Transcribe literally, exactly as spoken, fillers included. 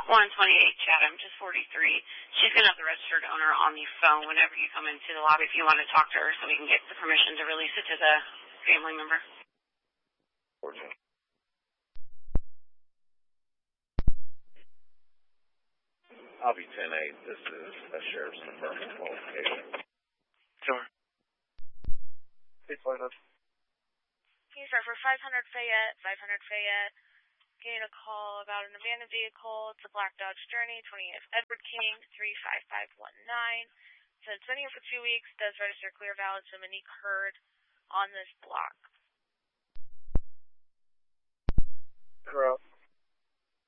one twenty-eight Chatham, just forty-three. She's going to have the registered owner on the phone whenever you come into the lobby if you want to talk to her so we can get the permission to release it to the family member. I'll be ten eight. This is a sheriff's department qualification. Sure. Please line up. Okay, sir, for five hundred Fayette, five hundred Fayette, getting a call about an abandoned vehicle. It's a black Dodge Journey, twenty-eighth Edward King, three five five one nine. So it's been here for two weeks, does register clear valid to Monique Hurd on this block. Correct.